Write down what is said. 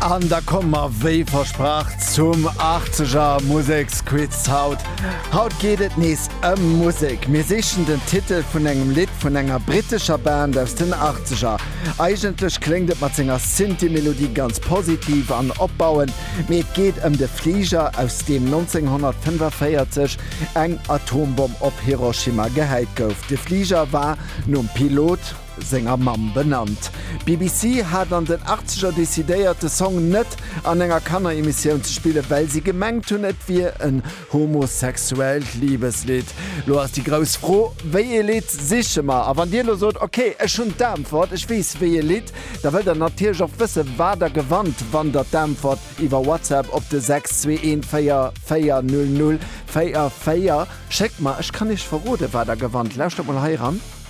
An da kommmer wéi versprach zum 80er Musiksquiz haut. Haut gehtet nees Musik. Mir sechen den Titel vun engem Lied vun enger britischer Band aus den 80er. Eigentlich klinget mat zinger Synthi-Melodie ganz positiv an opbauen. Mir geht de Flieger aus dem 1945 eng Atombomb op Hiroshima geheit gouf. De Flieger war nun Pilot Sänger Mam benannt. BBC hat an den 80er desideierte Song net an enger Kanner-Emission zu spielen, weil sie gemengt hun net wie ein homosexuell Liebeslied. Lo hast die groß froh, wie Lied sicher mal. Aber wenn dir lo sagt, okay, es schon Dämpfert, ich weiß wie Lied, da will der natürlich auch wissen, war der gewandt, wann der Dämpfert über WhatsApp op de 621440044. Check mal, ich kann nicht verroten, war der gewandt. Lauscht doch mal heran.